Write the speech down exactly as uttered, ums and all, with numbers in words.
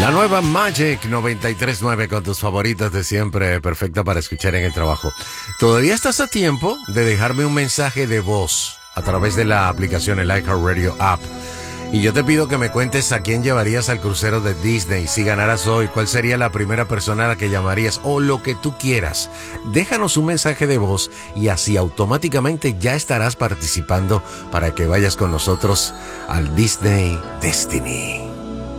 La nueva Magic noventa y tres punto nueve con tus favoritas de siempre, perfecta para escuchar en el trabajo. Todavía estás a tiempo de dejarme un mensaje de voz a través de la aplicación, el iHeartRadio app. Y yo te pido que me cuentes a quién llevarías al crucero de Disney. Si ganaras hoy, ¿cuál sería la primera persona a la que llamarías? O lo que tú quieras. Déjanos un mensaje de voz y así automáticamente ya estarás participando para que vayas con nosotros al Disney Destiny.